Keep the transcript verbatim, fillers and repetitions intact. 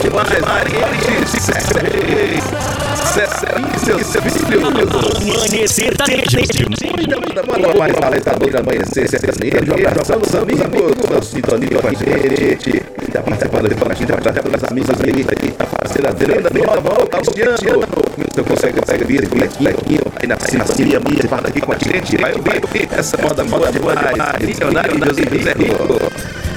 demais, Maria de César, seu filho. Amanhecer da gente. Manda mais alertador de amanhecer sertanejo, abraçando os amigos, da sintonia com a gente. Tá participando com a gente, já pelas amigas aí, a parceira Adriana, meu avô, Cristiano. Você consegue, consegue vir com aqui, aí na parceria, participando aqui com a gente. Vai ouvir essa moda boa demais. Missionário da Zé Rico.